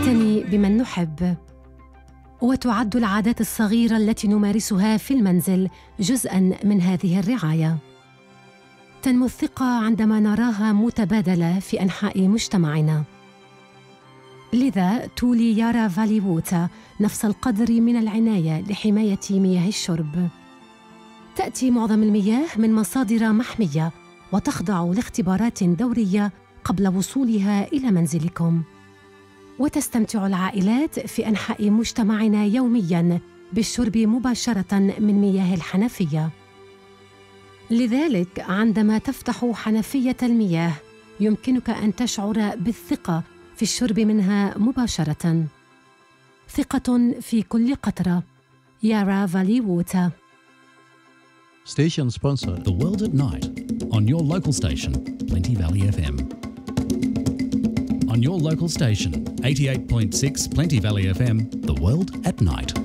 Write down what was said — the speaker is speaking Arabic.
نعتني بمن نحب، وتعد العادات الصغيرة التي نمارسها في المنزل جزءاً من هذه الرعاية. تنمو الثقة عندما نراها متبادلة في أنحاء مجتمعنا. لذا تولي يارا فالي ووتا نفس القدر من العناية لحماية مياه الشرب. تأتي معظم المياه من مصادر محمية وتخضع لاختبارات دورية قبل وصولها إلى منزلكم. وتستمتع العائلات في أنحاء مجتمعنا يومياً بالشرب مباشرة من مياه الحنفية. لذلك عندما تفتح حنفية المياه يمكنك أن تشعر بالثقة في الشرب منها مباشرة. ثقة في كل قطرة. يارا فالي ووتا. Station sponsor The World at Night on your local station, Plenty Valley FM. On your local station, 88.6 Plenty Valley FM, The World at Night.